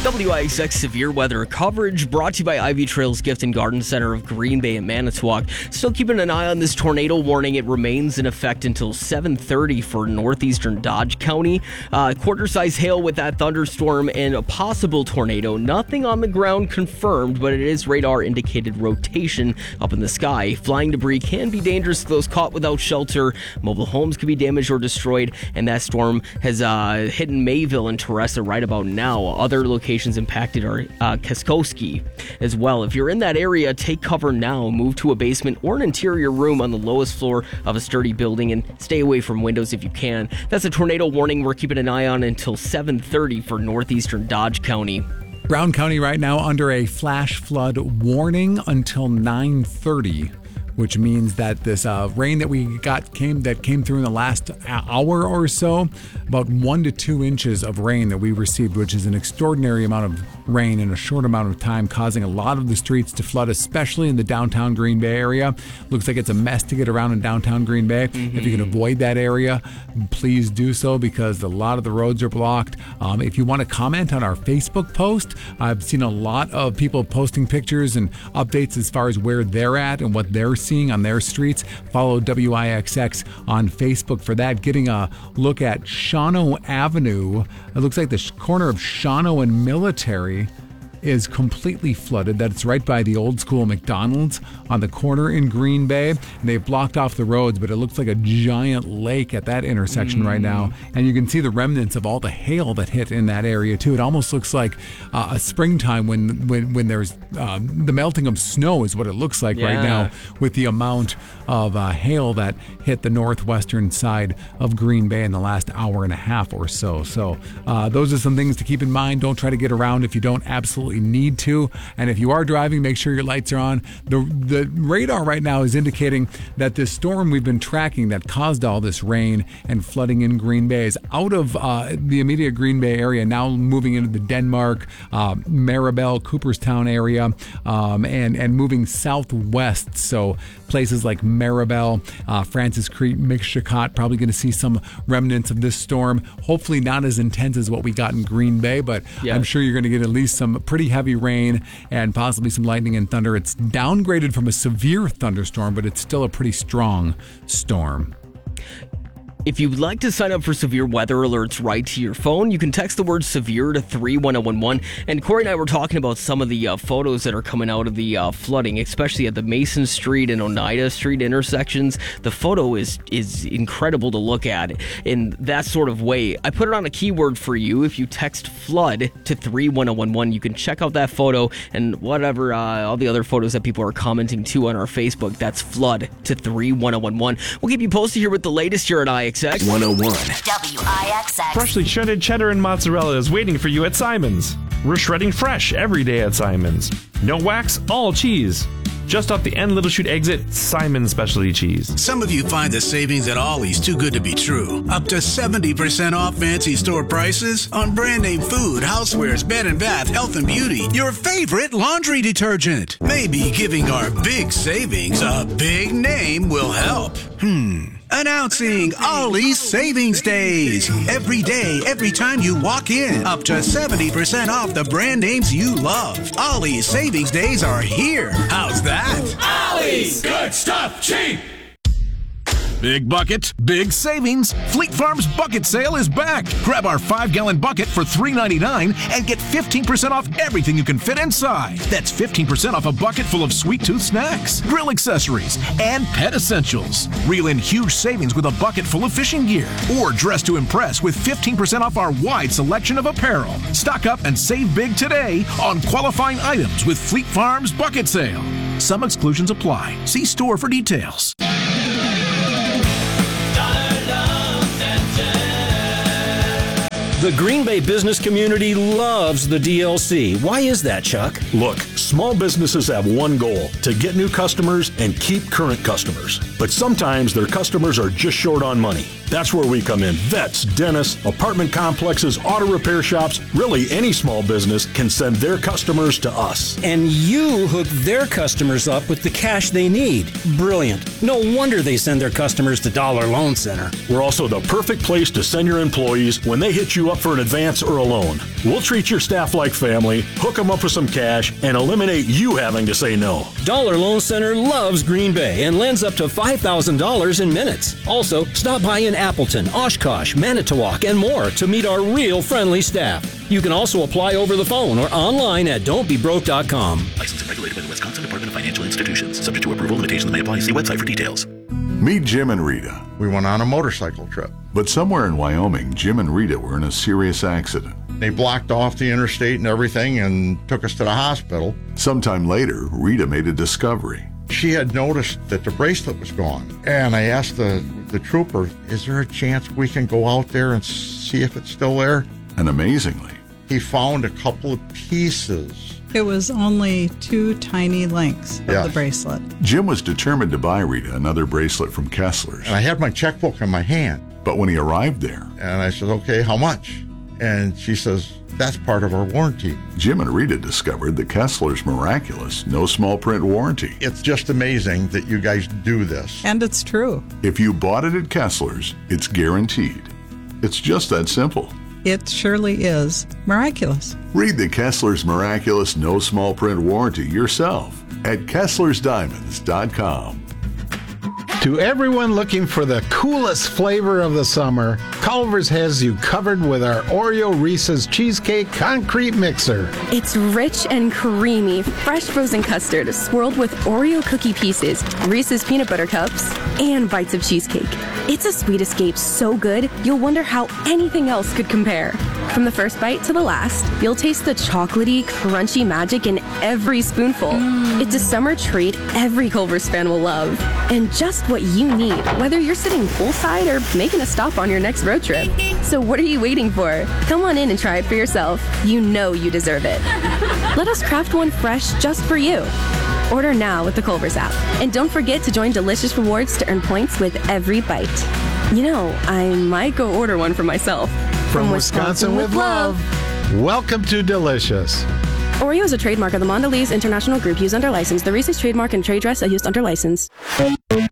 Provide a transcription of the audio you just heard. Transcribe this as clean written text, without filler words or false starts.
WIXX severe weather coverage brought to you by Ivy Trails Gift and Garden Center of Green Bay and Manitowoc. Still keeping an eye on this tornado warning. It remains in effect until 7:30 for northeastern Dodge County. Quarter-size hail with that thunderstorm and a possible tornado. Nothing on the ground confirmed, but it is radar-indicated rotation up in the sky. Flying debris can be dangerous to those caught without shelter. Mobile homes can be damaged or destroyed, and that storm has hit Mayville and Teresa right about now. Other locations impacted are Kaskoski as well. If you're in that area, take cover now. Move to a basement or an interior room on the lowest floor of a sturdy building and stay away from windows if you can. That's a tornado warning we're keeping an eye on until 7:30 for northeastern Dodge County. Brown County right now under a flash flood warning until 9:30. Which means that this rain that we got came through in the last hour or so, about 1 to 2 inches of rain that we received, which is an extraordinary amount of rain in a short amount of time, causing a lot of the streets to flood, especially in the downtown Green Bay area. Looks like it's a mess to get around in downtown Green Bay. If you can avoid that area, please do so because a lot of the roads are blocked. If you want to comment on our Facebook post, I've seen a lot of people posting pictures and updates as far as where they're at and what they're seeing on their streets. Follow WIXX on Facebook for that. Getting a look at Shawano Avenue. It looks like the corner of Shawano and Military is completely flooded. That's right by the old school McDonald's on the corner in Green Bay. And they've blocked off the roads, but it looks like a giant lake at that intersection right now. And you can see the remnants of all the hail that hit in that area too. It almost looks like a springtime when there's the melting of snow is what it looks like right now with the amount of hail that hit the northwestern side of Green Bay in the last hour and a half or so. So those are some things to keep in mind. Don't try to get around if you don't absolutely need to, and if you are driving, make sure your lights are on. The radar right now is indicating that this storm we've been tracking that caused all this rain and flooding in Green Bay is out of the immediate Green Bay area, now moving into the Denmark, Maribel, Cooperstown area, and moving southwest. So places like Maribel, Francis Creek, Mixchicot, probably going to see some remnants of this storm. Hopefully not as intense as what we got in Green Bay, but I'm sure you're going to get at least some pretty heavy rain and possibly some lightning and thunder. It's downgraded from a severe thunderstorm, but it's still a pretty strong storm. If you'd like to sign up for severe weather alerts right to your phone, you can text the word severe to 31011. And Corey and I were talking about some of the photos that are coming out of the flooding, especially at the Mason Street and Oneida Street intersections. The photo is incredible to look at in that sort of way. I put it on a keyword for you. If you text flood to 31011, you can check out that photo and whatever, all the other photos that people are commenting to on our Facebook. That's flood to 31011. We'll keep you posted here with the latest here at IXX. 101. WIXX. Freshly shredded cheddar and mozzarella is waiting for you at Simon's. We're shredding fresh every day at Simon's. No wax, all cheese. Just off the N Little Chute exit, Simon's Specialty Cheese. Some of you find the savings at Ollie's too good to be true. Up to 70% off fancy store prices on brand name food, housewares, bed and bath, health and beauty, your favorite laundry detergent. Maybe giving our big savings a big name will help. Announcing Ollie's Savings Days. Every day, every time you walk in, up to 70% off the brand names you love. Ollie's Savings Days are here. How's that? Ollie's! Good stuff, cheap! Big bucket, big savings. Fleet Farm's bucket sale is back. Grab our 5-gallon bucket for $3.99 and get 15% off everything you can fit inside. That's 15% off a bucket full of sweet tooth snacks, grill accessories, and pet essentials. Reel in huge savings with a bucket full of fishing gear. Or dress to impress with 15% off our wide selection of apparel. Stock up and save big today on qualifying items with Fleet Farm's bucket sale. Some exclusions apply. See store for details. The Green Bay business community loves the DLC. Why is that, Chuck? Look, small businesses have one goal: to get new customers and keep current customers. But sometimes their customers are just short on money. That's where we come in. Vets, dentists, apartment complexes, auto repair shops, really any small business can send their customers to us. And you hook their customers up with the cash they need. Brilliant. No wonder they send their customers to Dollar Loan Center. We're also the perfect place to send your employees when they hit you up for an advance or a loan. We'll treat your staff like family, hook them up with some cash, and eliminate you having to say no. Dollar Loan Center loves Green Bay and lends up to $5,000 in minutes. Also, stop by in Appleton, Oshkosh, Manitowoc, and more to meet our real friendly staff. You can also apply over the phone or online at don'tbebroke.com. Licensed and regulated by the Wisconsin Department of Financial Institutions. Subject to approval, limitations may apply. See website for details. Meet Jim and Rita. We went on a motorcycle trip. But somewhere in Wyoming, Jim and Rita were in a serious accident. They blocked off the interstate and everything and took us to the hospital. Sometime later, Rita made a discovery. She had noticed that the bracelet was gone. And I asked the trooper, is there a chance we can go out there and see if it's still there? And amazingly, he found a couple of pieces. It was only 2 tiny links of the bracelet. Jim was determined to buy Rita another bracelet from Kessler's. And I had my checkbook in my hand. But when he arrived there, and I said, okay, how much? And she says, that's part of our warranty. Jim and Rita discovered the Kessler's miraculous no small print warranty. It's just amazing that you guys do this. And it's true. If you bought it at Kessler's, it's guaranteed. It's just that simple. It surely is miraculous. Read the Kessler's miraculous no small print warranty yourself at KesslersDiamonds.com. To everyone looking for the coolest flavor of the summer, Culver's has you covered with our Oreo Reese's Cheesecake Concrete Mixer. It's rich and creamy, fresh frozen custard swirled with Oreo cookie pieces, Reese's peanut butter cups, and bites of cheesecake. It's a sweet escape so good, you'll wonder how anything else could compare. From the first bite to the last, you'll taste the chocolatey, crunchy magic in every spoonful. It's a summer treat every Culver's fan will love. And just what you need, whether you're sitting poolside or making a stop on your next road trip. So what are you waiting for? Come on in and try it for yourself. You know you deserve it. Let us craft one fresh just for you. Order now with the Culver's app. And don't forget to join Delicious Rewards to earn points with every bite. You know, I might go order one for myself. From Wisconsin with love. Welcome to Delicious. Oreo is a trademark of the Mondelez International Group used under license. The Reese's trademark and trade dress are used under license.